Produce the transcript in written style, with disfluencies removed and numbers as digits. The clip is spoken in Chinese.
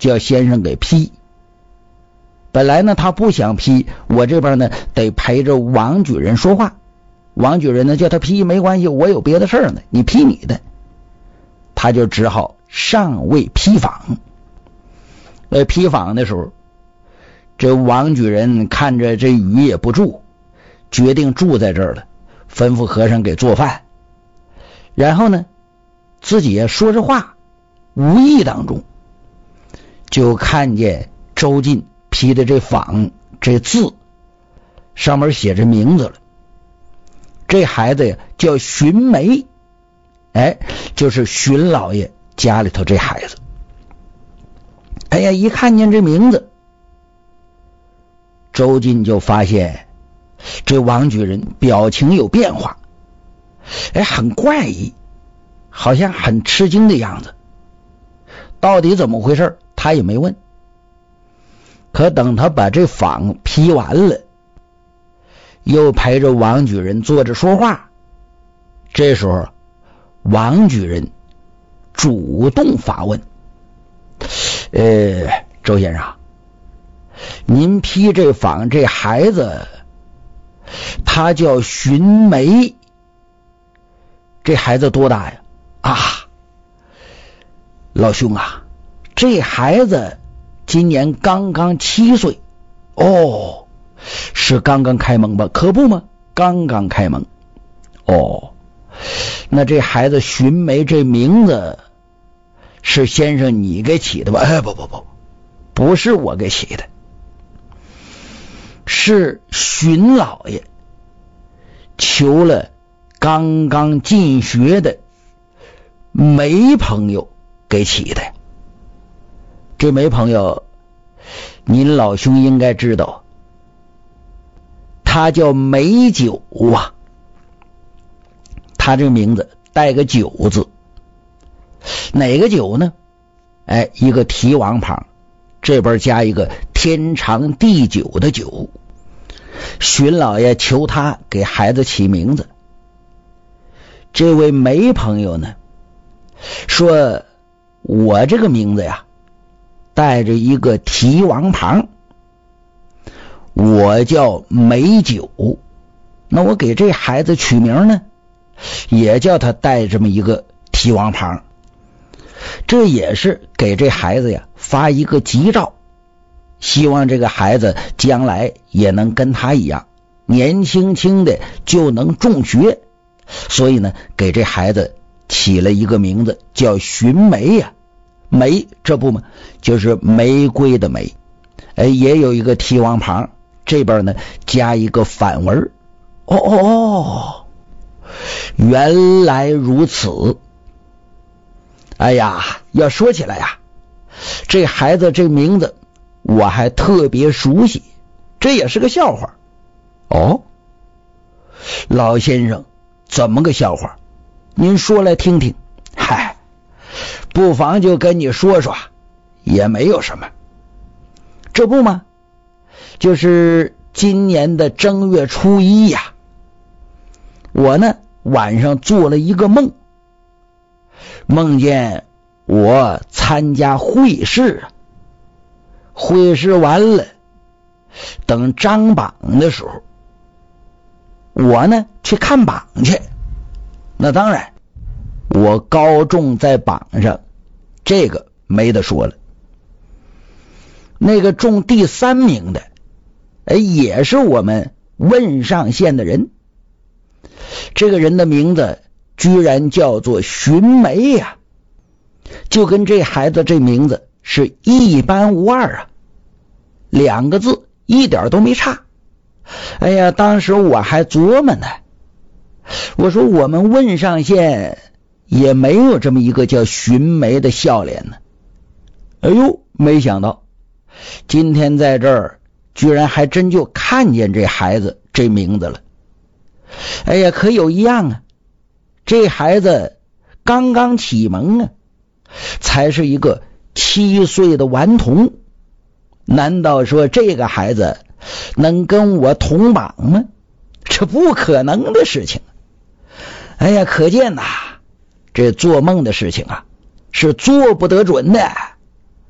叫先生给批。本来呢他不想批，我这边呢得陪着王举人说话，王举人呢叫他批没关系，我有别的事儿呢，你批你的。他就只好上位批访。批访的时候，这王举人看着这雨也不住，决定住在这儿了，吩咐和尚给做饭。然后呢自己也说着话，无意当中就看见周进批的这访这字上面写着名字了。这孩子呀叫荀梅，就是荀老爷家里头这孩子。一看见这名字，周进就发现这王举人表情有变化，很怪异，好像很吃惊的样子。到底怎么回事他也没问。可等他把这访批完了，又陪着王举人坐着说话，这时候王举人主动发问：周先生，您批这访这孩子他叫荀梅，这孩子多大呀？老兄啊，这孩子今年刚刚7岁。是刚刚开蒙吧？可不吗？刚刚开蒙。那这孩子荀梅这名字是先生你给起的吧？不是我给起的，是荀老爷求了刚刚进学的梅朋友给起的。这梅朋友您老兄应该知道，他叫梅九啊，他这个名字带个九字。哪个九呢？一个提王旁，这边加一个天长地久的久。荀老爷求他给孩子起名字。这位梅朋友呢说，我这个名字呀带着一个提王旁，我叫梅九，那我给这孩子取名呢也叫他带这么一个提王旁，这也是给这孩子呀发一个吉兆，希望这个孩子将来也能跟他一样年轻轻的就能中学，所以呢给这孩子起了一个名字叫荀梅呀。梅这不嘛就是玫瑰的玫，也有一个提王旁，这边呢加一个反文。原来如此。要说起来呀，这孩子这名字我还特别熟悉，这也是个笑话。老先生，怎么个笑话？您说来听听。不妨就跟你说说，也没有什么。这不吗？就是今年的正月初1呀，我呢晚上做了一个梦，梦见我参加会试，会试完了，等张榜的时候，我呢去看榜去。那当然我高中在榜上，这个没得说了。那个中第3名的也是我们汶上县的人，这个人的名字居然叫做荀梅呀，就跟这孩子这名字是一般无二啊，2个字一点都没差。当时我还琢磨呢，我说我们汶上县也没有这么一个叫荀梅的笑脸呢。没想到今天在这儿居然还真就看见这孩子这名字了。可有一样啊，这孩子刚刚启蒙啊，才是一个7岁的顽童，难道说这个孩子能跟我同榜吗？这不可能的事情。可见呐，这做梦的事情啊是做不得准的。